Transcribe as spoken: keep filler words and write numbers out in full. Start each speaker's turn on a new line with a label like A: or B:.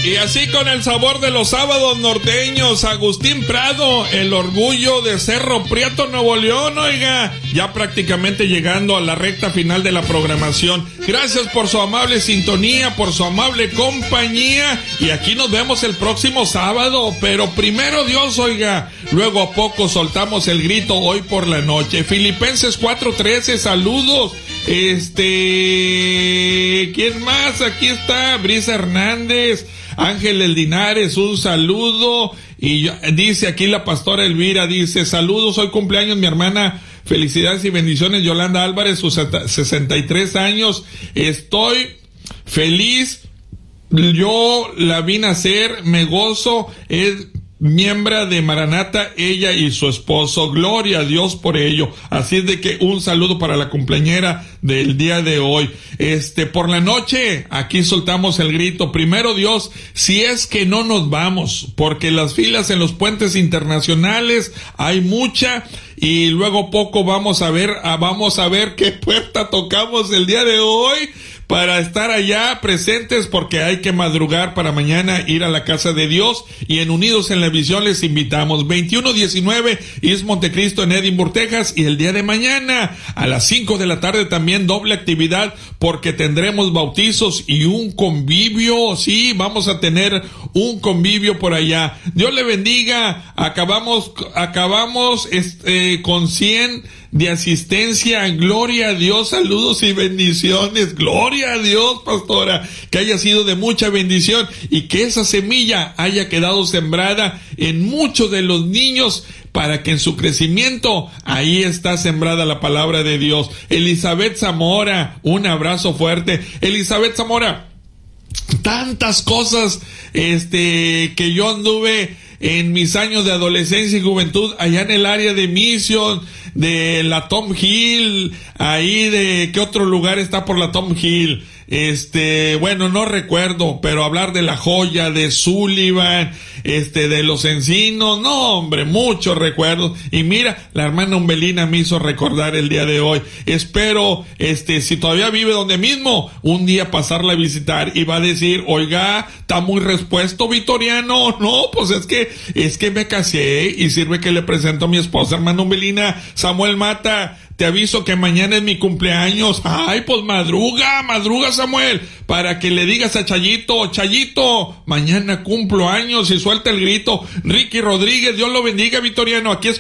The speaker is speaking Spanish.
A: Y así con el sabor de los sábados norteños, Agustín Prado, el orgullo de Cerro Prieto, Nuevo León, oiga, ya prácticamente llegando a la recta final de la programación. Gracias por su amable sintonía, por su amable compañía, y aquí nos vemos el próximo sábado, pero primero Dios, oiga, luego a poco soltamos el grito hoy por la noche. Filipenses cuatro trece, saludos. Este, ¿quién más? Aquí está Brisa Hernández, Ángeles Linares, un saludo. Y yo, dice aquí la pastora Elvira, dice, saludos, hoy cumpleaños mi hermana, felicidades y bendiciones, Yolanda Álvarez, sus sesenta y tres años, estoy feliz, yo la vi nacer, me gozo, es miembro de Maranata, ella y su esposo, gloria a Dios por ello. Así es de que un saludo para la cumpleañera del día de hoy. Este, por la noche, aquí soltamos el grito, primero Dios, si es que no nos vamos, porque las filas en los puentes internacionales hay mucha, y luego poco vamos a ver, vamos a ver qué puerta tocamos el día de hoy, para estar allá presentes, porque hay que madrugar para mañana ir a la casa de Dios, y en Unidos en la Visión les invitamos, veintiuno diecinueve East Montecristo en Edinburgh, Texas, y el día de mañana a las cinco de la tarde también doble actividad, porque tendremos bautizos y un convivio, sí, vamos a tener un convivio por allá. Dios le bendiga, acabamos, acabamos este, con cien de asistencia, gloria a Dios, saludos y bendiciones, gloria a Dios, pastora, que haya sido de mucha bendición y que esa semilla haya quedado sembrada en muchos de los niños, para que en su crecimiento ahí está sembrada la palabra de Dios. Elizabeth Zamora, un abrazo fuerte. Elizabeth Zamora, tantas cosas este que yo anduve en mis años de adolescencia y juventud, allá en el área de Mission, de la Tom Hill, ahí de, ¿qué otro lugar está por la Tom Hill? Este, bueno, no recuerdo, pero hablar de La Joya, de Sullivan, este, de Los Encinos, no, hombre, muchos recuerdos. Y mira, la hermana Umbelina me hizo recordar el día de hoy. Espero, este, si todavía vive donde mismo, un día pasarla a visitar y va a decir, oiga, está muy respuesto, Vitoriano. No, pues es que, es que me casé y sirve que le presento a mi esposa, hermana Umbelina. Samuel Mata, te aviso que mañana es mi cumpleaños. Ay, pues madruga, madruga, Samuel, para que le digas a Chayito, Chayito, mañana cumplo años, y suelta el grito. Ricky Rodríguez, Dios lo bendiga, Vitoriano, aquí es